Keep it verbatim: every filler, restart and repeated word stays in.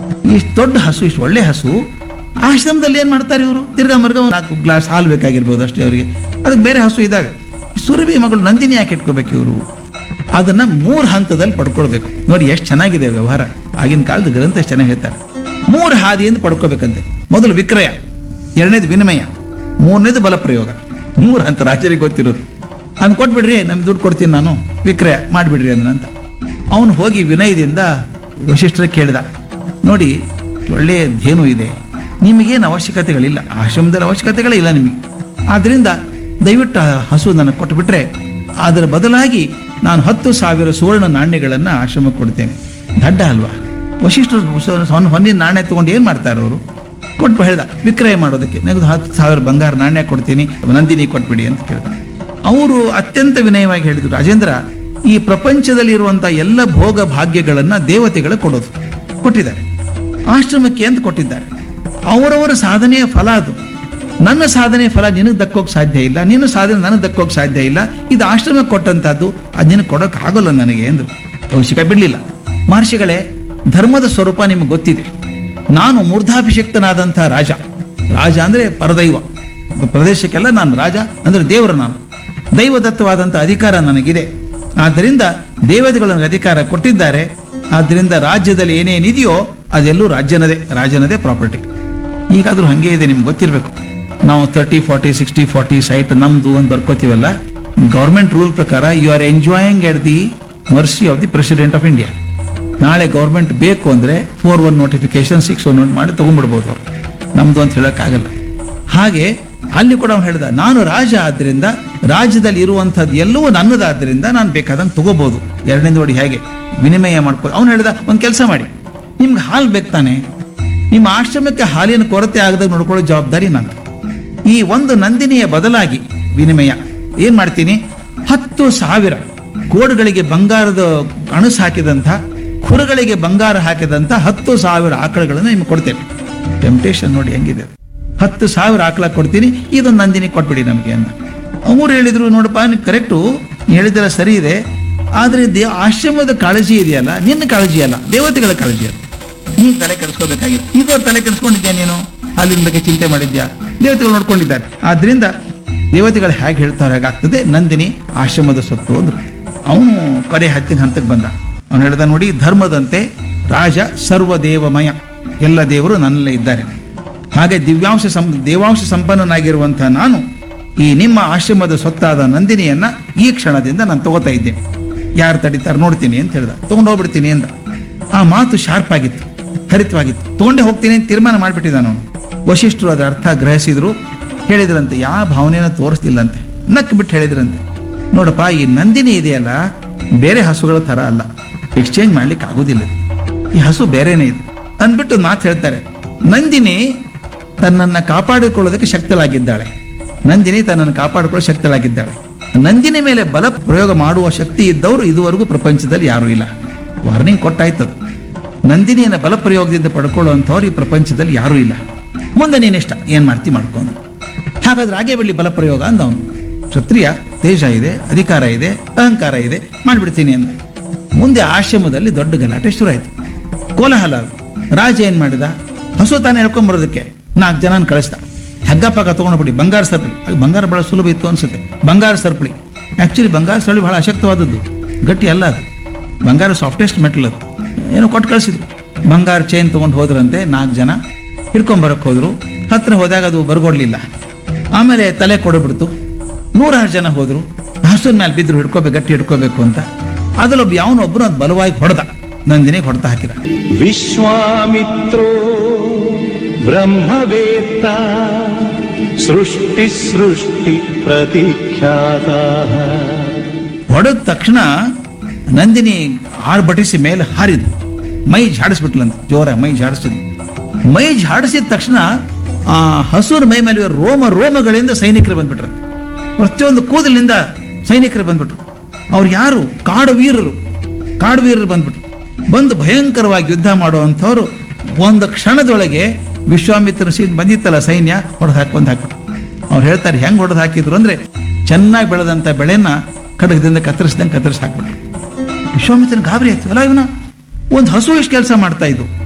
ಇಷ್ಟು ದೊಡ್ಡ ಹಸು, ಇಷ್ಟು ಒಳ್ಳೆ ಹಸು, ಆಶ್ರಮದಲ್ಲಿ ಏನ್ ಮಾಡ್ತಾರೆ ಇವರು? ತಿರ್ಗಾ ಮರ್ಗ ಒಂದು ನಾಲ್ಕು ಗ್ಲಾಸ್ ಹಾಲು ಬೇಕಾಗಿರ್ಬೋದು ಅಷ್ಟೇ ಅವರಿಗೆ. ಅದಕ್ಕೆ ಬೇರೆ ಹಸು ಇದ್ದಾಗ ಸುರಭಿ ಮಗಳು ನಂದಿನಿ ಯಾಕೆ ಇಟ್ಕೋಬೇಕು ಇವರು? ಅದನ್ನ ಮೂರು ಹಂತದಲ್ಲಿ ಪಡ್ಕೊಳ್ಬೇಕು. ನೋಡಿ ಎಷ್ಟು ಚೆನ್ನಾಗಿದೆ ವ್ಯವಹಾರ. ಆಗಿನ ಕಾಲದ ಗ್ರಂಥ ಎಷ್ಟು ಚೆನ್ನಾಗಿ ಹೇಳ್ತಾರೆ. ಮೂರು ಹಾದಿಯಿಂದ ಪಡ್ಕೋಬೇಕಂತೆ. ಮೊದಲು ವಿಕ್ರಯ, ಎರಡನೇದು ವಿನಿಮಯ, ಮೂರನೇದು ಬಲ ಪ್ರಯೋಗ. ಮೂರು ಹಂತ ರಾಜರಿಗೆ ಗೊತ್ತಿರೋದು. ಅದನ್ನ ಕೊಟ್ಬಿಡ್ರಿ, ನಮ್ಗೆ ದುಡ್ಡು ಕೊಡ್ತೀನಿ ನಾನು, ವಿಕ್ರಯ ಮಾಡಿಬಿಡ್ರಿ ಅಂತ. ಅವನು ಹೋಗಿ ವಿನಯದಿಂದ ವಶಿಷ್ಠರ ಕೇಳಿದ, ನೋಡಿ ಒಳ್ಳೆಯ ಧೇನು ಇದೆ, ನಿಮಗೇನು ಅವಶ್ಯಕತೆಗಳಿಲ್ಲ, ಆಶ್ರಮದಲ್ಲಿ ಅವಶ್ಯಕತೆಗಳೇ ಇಲ್ಲ ನಿಮಗೆ, ಆದ್ರಿಂದ ದಯವಿಟ್ಟು ಆ ಹಸು ನನಗೆ ಕೊಟ್ಟುಬಿಟ್ರೆ ಅದರ ಬದಲಾಗಿ ನಾನು ಹತ್ತು ಸಾವಿರ ಸುವರ್ಣ ನಾಣ್ಯಗಳನ್ನು ಆಶ್ರಮಕ್ಕೆ ಕೊಡ್ತೇನೆ. ದಡ್ಡ ಅಲ್ವಾ? ವಶಿಷ್ಠರು ಹೊನ್ನಿನ ನಾಣ್ಯ ತಗೊಂಡು ಏನ್ ಮಾಡ್ತಾರೆ ಅವರು? ಕೊಟ್ಟು ಹೇಳ್ದ ವಿಕ್ರಯ ಮಾಡೋದಕ್ಕೆ, ನನಗೆ ಹತ್ತು ಸಾವಿರ ಬಂಗಾರ ನಾಣ್ಯ ಕೊಡ್ತೀನಿ, ನಂದಿನಿ ಕೊಟ್ಬಿಡಿ ಅಂತ ಕೇಳ್ದ. ಅವರು ಅತ್ಯಂತ ವಿನಯವಾಗಿ ಹೇಳಿದ್ರು, ರಾಜೇಂದ್ರ, ಈ ಪ್ರಪಂಚದಲ್ಲಿ ಇರುವಂತಹ ಎಲ್ಲ ಭೋಗ ಭಾಗ್ಯಗಳನ್ನ ದೇವತೆಗಳು ಕೊಡೋದು, ಕೊಟ್ಟಿದ್ದಾರೆ. ಆಶ್ರಮಕ್ಕೆ ಅಂತ ಕೊಟ್ಟಿದ್ದಾರೆ. ಅವರವರ ಸಾಧನೆಯ ಫಲ ಅದು. ನನ್ನ ಸಾಧನೆಯ ಫಲ ನಿನಗೆ ದಕ್ಕೋಕ್ ಸಾಧ್ಯ ಇಲ್ಲ, ನೀನು ಸಾಧನೆ ನನಗೆ ದಕ್ಕೋಕ್ ಸಾಧ್ಯ ಇಲ್ಲ. ಇದು ಆಶ್ರಮಕ್ಕೆ ಕೊಟ್ಟಂತಹದ್ದು, ಅದು ನಿನಗೆ ಕೊಡೋಕೆ ಆಗೋಲ್ಲ ನನಗೆ ಎಂದು ಕೌಶಿಕ ಬಿಡ್ಲಿಲ್ಲ. ಮಹರ್ಷಿಗಳೇ, ಧರ್ಮದ ಸ್ವರೂಪ ನಿಮಗೆ ಗೊತ್ತಿದೆ. ನಾನು ಮೂರ್ಧಾಭಿಷಕ್ತನಾದಂತಹ ರಾಜ. ರಾಜ ಅಂದ್ರೆ ಪರದೈವ, ಪ್ರದೇಶಕ್ಕೆಲ್ಲ ನಾನು ರಾಜ ಅಂದ್ರೆ ದೇವರು. ನಾನು ದೈವದತ್ತವಾದಂತಹ ಅಧಿಕಾರ ನನಗಿದೆ. ಆದ್ದರಿಂದ ದೇವತೆಗಳು ನನಗೆ ಅಧಿಕಾರ ಕೊಟ್ಟಿದ್ದಾರೆ. ಆದ್ದರಿಂದ ರಾಜ್ಯದಲ್ಲಿ ಏನೇನಿದೆಯೋ ಅದೆಲ್ಲೂ ರಾಜ್ಯನದೇ, ರಾಜನದೇ ಪ್ರಾಪರ್ಟಿ. ಈಗಾದ್ರೂ ಹಂಗೆ ಇದೆ, ನಿಮ್ಗೆ ಗೊತ್ತಿರಬೇಕು. ನಾವು thirty forty sixty forty site ನಮ್ದು ಅಂತ ಬರ್ಕೋತೀವಲ್ಲ, ಗೌರ್ಮೆಂಟ್ ರೂಲ್ ಪ್ರಕಾರ you are enjoying at the mercy of the president of India. ನಾಳೆ ಗೌರ್ಮೆಂಟ್ ಬೇಕು ಅಂದ್ರೆ four one notification six one one ಮಾಡಿ ತಗೊಂಡ್ಬಿಡ್ಬೋದು ಅವ್ರು, ನಮ್ದು ಅಂತ ಹೇಳಕ್ಕಾಗಲ್ಲ. ಹಾಗೆ ಅಲ್ಲಿ ಕೂಡ ಅವ್ನು ಹೇಳ್ದ, ನಾನು ರಾಜ ಆದ್ರಿಂದ ರಾಜ್ಯದಲ್ಲಿ ಇರುವಂತಹದ್ದು ಎಲ್ಲವೂ ನನ್ನದಾದ್ರಿಂದ ನಾನು ಬೇಕಾದಂಗೆ ತಗೋಬಹುದು. ಎರಡನೇ ನೋಡಿ ಹೇಗೆ ವಿನಿಮಯ ಮಾಡ್ಕೋ. ಅವ್ನು ಹೇಳ್ದ, ಒಂದ್ ಕೆಲಸ ಮಾಡಿ, ನಿಮ್ಗೆ ಹಾಲು ಬೇಕು ತಾನೆ, ನಿಮ್ಮ ಆಶ್ರಮಕ್ಕೆ ಹಾಲಿನ ಕೊರತೆ ಆಗದಾಗ ನೋಡ್ಕೊಳ್ಳೋ ಜವಾಬ್ದಾರಿ ನಾನು. ಈ ಒಂದು ನಂದಿನಿಯ ಬದಲಾಗಿ ವಿನಿಮಯ ಏನ್ ಮಾಡ್ತೀನಿ, ಹತ್ತು ಸಾವಿರ ಕೋಡುಗಳಿಗೆ ಬಂಗಾರದ ಅಣಸು ಹಾಕಿದಂಥ, ಕುರುಗಳಿಗೆ ಬಂಗಾರ ಹಾಕಿದಂಥ ಹತ್ತು ಸಾವಿರ ಆಕಳಗಳನ್ನು ನಿಮ್ಗೆ ಕೊಡ್ತೇನೆ. ಟೆಂಪ್ಟೇಷನ್ ನೋಡಿ ಹೆಂಗಿದೆ. ಹತ್ತು ಸಾವಿರ ಆಕಳ ಕೊಡ್ತೀನಿ, ಇದೊಂದು ನಂದಿನಿ ಕೊಟ್ಬಿಡಿ ನಮಗೆ ಅಂತ. ಅವರು ಹೇಳಿದ್ರು, ನೋಡಪ್ಪ ನೀವು ಕರೆಕ್ಟು, ಹೇಳಿದ್ರೆ ಸರಿ ಇದೆ, ಆದ್ರೆ ದೇವ ಆಶ್ರಮದ ಕಾಳಜಿ ಇದೆಯಲ್ಲ, ನಿನ್ನ ಕಾಳಜಿ ಅಲ್ಲ, ದೇವತೆಗಳ ಕಾಳಜಿ ಅಲ್ಲ. ನೀನ್ ತಲೆ ಕೆಡಿಸ್ಕೋಬೇಕಾಗಿತ್ತು. ಈಗ ತಲೆ ಕೆಡಿಸ್ಕೊಂಡಿದ್ಯಾ ನೀನು? ಅಲ್ಲಿನ ಬಗ್ಗೆ ಚಿಂತೆ ಮಾಡಿದ್ಯಾ? ದೇವತೆಗಳು ನೋಡ್ಕೊಂಡಿದ್ದಾರೆ. ಆದ್ರಿಂದ ದೇವತೆಗಳು ಹೇಗೆ ಹೇಳ್ತಾರೆ ಹಾಗಾಗ್ತದೆ. ನಂದಿನಿ ಆಶ್ರಮದ ಸೊತ್ತು ಅಂದ್ರು. ಅವನು ಕಡೆ ಹತ್ತಿನ ಹಂತಕ್ಕೆ ಬಂದ. ಅವನು ಹೇಳ್ದ, ನೋಡಿ, ಧರ್ಮದಂತೆ ರಾಜ ಸರ್ವದೇವಮಯ, ಎಲ್ಲ ದೇವರು ನನ್ನಲ್ಲೇ ಇದ್ದಾರೆ. ಹಾಗೆ ದಿವ್ಯಾಂಶ ಸಂ ದೇವಾಂಶ ಸಂಪನ್ನನಾಗಿರುವಂತಹ ನಾನು ಈ ನಿಮ್ಮ ಆಶ್ರಮದ ಸೊತ್ತಾದ ನಂದಿನಿಯನ್ನ ಈ ಕ್ಷಣದಿಂದ ನಾನು ತಗೋತಾ ಇದ್ದೇನೆ. ಯಾರು ತಡೀತಾರೆ ನೋಡ್ತೀನಿ ಅಂತ ಹೇಳ್ದ. ತಗೊಂಡು ಹೋಗ್ಬಿಡ್ತೀನಿ ಅಂದ. ಆ ಮಾತು ಶಾರ್ಪ್ ಆಗಿತ್ತು, ಹರಿತವಾಗಿತ್ತು. ತಗೊಂಡೇ ಹೋಗ್ತೀನಿ ಅಂತ ತೀರ್ಮಾನ ಮಾಡಿಬಿಟ್ಟಿದ್ದಾನ ಅವನು. ವಶಿಷ್ಠರು ಅದರ ಅರ್ಥ ಗ್ರಹಿಸಿದ್ರು. ಹೇಳಿದ್ರಂತೆ, ಯಾವ ಭಾವನೆಯನ್ನು ತೋರಿಸ್ತಿಲ್ಲಂತೆ, ನಕ್ ಬಿಟ್ಟು ಹೇಳಿದ್ರಂತೆ, ನೋಡಪ್ಪ, ಈ ನಂದಿನಿ ಇದೆಯಲ್ಲ, ಬೇರೆ ಹಸುಗಳ ತರ ಅಲ್ಲ, ಎಕ್ಸ್ಚೇಂಜ್ ಮಾಡ್ಲಿಕ್ಕೆ ಆಗುದಿಲ್ಲ, ಈ ಹಸು ಬೇರೆನೇ ಇದೆ ಅಂದ್ಬಿಟ್ಟು ಮಾತು ಹೇಳ್ತಾರೆ. ನಂದಿನಿ ತನ್ನನ್ನು ಕಾಪಾಡಿಕೊಳ್ಳೋದಕ್ಕೆ ಶಕ್ತಳಾಗಿದ್ದಾಳೆ. ನಂದಿನಿ ತನ್ನನ್ನು ಕಾಪಾಡಿಕೊಳ್ಳೋ ಶಕ್ತಳಾಗಿದ್ದಾಳೆ. ನಂದಿನಿ ಮೇಲೆ ಬಲ ಪ್ರಯೋಗ ಮಾಡುವ ಶಕ್ತಿ ಇದ್ದವರು ಇದುವರೆಗೂ ಪ್ರಪಂಚದಲ್ಲಿ ಯಾರೂ ಇಲ್ಲ. ವಾರ್ನಿಂಗ್ ಕೊಟ್ಟಾಯ್ತದು. ನಂದಿನಿಯನ್ನು ಬಲ ಪ್ರಯೋಗದಿಂದ ಪಡ್ಕೊಳ್ಳುವಂಥವ್ರು ಈ ಪ್ರಪಂಚದಲ್ಲಿ ಯಾರೂ ಇಲ್ಲ. ಮುಂದೆ ನೀನಿಷ್ಟ ಏನ್ ಮಾಡ್ತಿ ಮಾಡ್ಕೊಂಡು. ಹಾಗಾದ್ರೆ ಹಾಗೆ ಬಿಡ್ಲಿ ಬಲ ಪ್ರಯೋಗ ಅಂದ ಅವನು. ಕ್ಷತ್ರಿಯ, ತೇಜ ಇದೆ, ಅಧಿಕಾರ ಇದೆ, ಅಹಂಕಾರ ಇದೆ, ಮಾಡ್ಬಿಡ್ತೀನಿ ಅಂದ. ಮುಂದೆ ಆಶ್ರಮದಲ್ಲಿ ದೊಡ್ಡ ಗಲಾಟೆ ಶುರು ಆಯ್ತು, ಕೋಲಾಹಲ. ರಾಜ ಏನ್ ಮಾಡಿದ, ಹಸು ತಾನೇ ಹೇಳ್ಕೊಂಬರೋದಕ್ಕೆ ನಾಲ್ಕು ಜನ ಕಳಿಸ್ದ. ಹಗ್ಗ ಪಗ್ಗ ತಗೊಂಡ್ಬಿಡಿ, ಬಂಗಾರ ಸರಪಳಿ. ಬಂಗಾರ ಬಹಳ ಸುಲಭ ಇತ್ತು ಅನ್ಸುತ್ತೆ. ಬಂಗಾರ ಸರಪಳಿ, ಆಕ್ಚುಲಿ ಬಂಗಾರ ಸರಪಳಿ ಬಹಳ ಅಶಕ್ತವಾದದ್ದು, ಗಟ್ಟಿ ಅಲ್ಲ ಅದು. ಬಂಗಾರ ಸಾಫ್ಟೆಸ್ಟ್ ಮೆಟಲ್ ಅದು. ಏನೋ ಕೊಟ್ಟು ಕಳಿಸಿದ್ರು. ಬಂಗಾರ ಚೈನ್ ತಗೊಂಡು ಹೋದ್ರಂತೆ ನಾಲ್ಕು ಜನ. ಹಿಡ್ಕೊಂಬರಕ್ ಹೋದ್ರು. ಹತ್ರ ಹೋದಾಗ ಅದು ಬರ್ಗೊಡ್ಲಿಲ್ಲ. ಆಮೇಲೆ ತಲೆ ಕೊಡಬಿಡ್ತು. ನೂರಾರು ಜನ ಹೋದ್ರು. ಹಸುವಿನ ಮೇಲೆ ಬಿದ್ರು, ಹಿಡ್ಕೋಬೇಕು, ಗಟ್ಟಿ ಹಿಡ್ಕೋಬೇಕು ಅಂತ. ಅದ್ರಲ್ಲೊಬ್ಬ ಯಾವನೊಬ್ಬರು ಅದು ಬಲವಾಗಿ ಹೊಡೆದ, ನಂದಿನಿಗೆ ಹೊಡೆತ ಹಾಕಿದ. ವಿಶ್ವಾಮಿತ್ರೋ ಬ್ರಹ್ಮವೇತ್ತ ಸೃಷ್ಟಿ ಸೃಷ್ಟಿ ಪ್ರತಿಖ್ಯಾತ. ಹೊಡೆದ ತಕ್ಷಣ ನಂದಿನಿ ಆರ್ಭಟಿಸಿ ಮೇಲೆ ಹಾರಿದ್ರು. ಮೈ ಝಾಡಿಸ್ಬಿಟ್ಲಂತ, ಜೋರ ಮೈ ಝಾಡಿಸಿದ್ರು. ಮೈ ಝಾಡಿಸಿದ ತಕ್ಷಣ ಆ ಹಸುರ ಮೈ ಮೇಲೆ ರೋಮ ರೋಮಗಳಿಂದ ಸೈನಿಕರು ಬಂದ್ಬಿಟ್ರು. ಪ್ರತಿಯೊಂದು ಕೂದಲಿನಿಂದ ಸೈನಿಕರು ಬಂದ್ಬಿಟ್ರು. ಅವ್ರು ಯಾರು? ಕಾಡು ವೀರರು. ಕಾಡು ವೀರರು ಬಂದ್ಬಿಟ್ರು. ಬಂದು ಭಯಂಕರವಾಗಿ ಯುದ್ಧ ಮಾಡುವಂಥವ್ರು. ಒಂದು ಕ್ಷಣದೊಳಗೆ ವಿಶ್ವಾಮಿತ್ರ ಸೀನ್ ಬಂದಿತ್ತಲ್ಲ ಸೈನ್ಯ, ಹೊಡೆದು ಹಾಕೊಂಡ್ ಹಾಕ್ಬಿಟ್ರು. ಅವ್ರು ಹೇಳ್ತಾರೆ, ಹೆಂಗ್ ಹೊಡೆದು ಹಾಕಿದ್ರು ಅಂದ್ರೆ, ಚೆನ್ನಾಗಿ ಬೆಳೆದಂತ ಬೆಳೆನ ಖಡ್ಗದಿಂದ ಕತ್ತರಿಸಿದಂಗೆ ಕತ್ತರಿಸಿ ಹಾಕ್ಬಿಟ್ರು. ವಿಶ್ವಾಮಿತ್ರನ ಗಾಬರಿ ಆಯ್ತು. ಅಲ್ಲ, ಇವನ ಒಂದು ಹಸು ಎಷ್ಟು ಕೆಲಸ ಮಾಡ್ತಾ ಇದ್ದು,